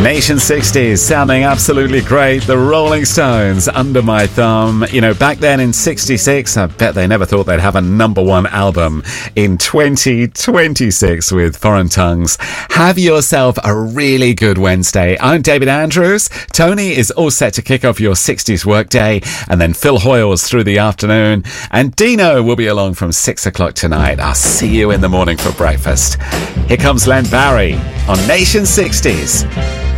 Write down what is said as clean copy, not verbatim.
Nation 60s sounding absolutely great. The Rolling Stones, Under My Thumb. You know, back then in 66, I bet they never thought they'd have a number one album in 2026 with Foreign Tongues. Have yourself a really good Wednesday. I'm David Andrews. Tony is all set to kick off your 60s workday, and then Phil Hoyle's through the afternoon, and Dino will be along from 6 o'clock tonight. I'll see you in the morning for breakfast. Here comes Len Barry on Nation 60s.